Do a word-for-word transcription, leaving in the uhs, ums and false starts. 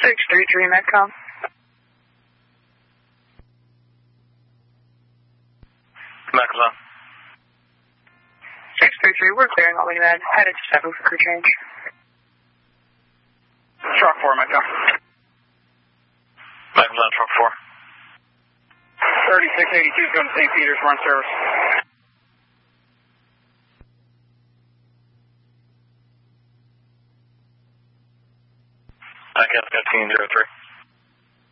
six three three Metcom. Metcom's on. six three three, we're clearing all we had. Headed to seven for crew change. Truck four, Metcom. Metcom's on truck four. thirty-six eighty-two is going to Saint Peter's, run service. I guess fifteen zero three.